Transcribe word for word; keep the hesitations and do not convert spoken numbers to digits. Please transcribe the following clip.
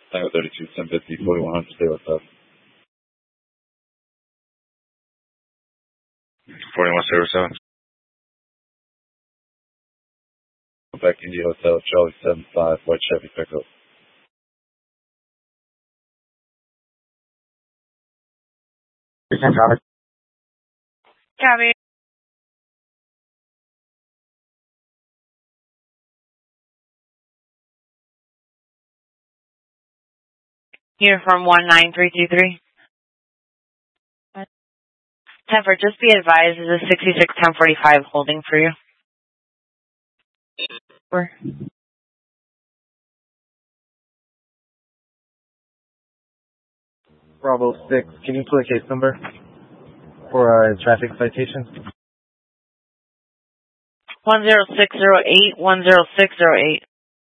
Tango thirty-two, ten fifty, forty-one hundred, stay with us. forty-one zero seven. Back India Hotel, Charlie seven five, White Chevy pickup. Copy. Uniform one nine three two three. Temper, just be advised, is a sixty-six ten forty-five holding for you? Where? Bravo six, can you put a case number for a traffic citation? one zero six zero eight, one zero six zero eight.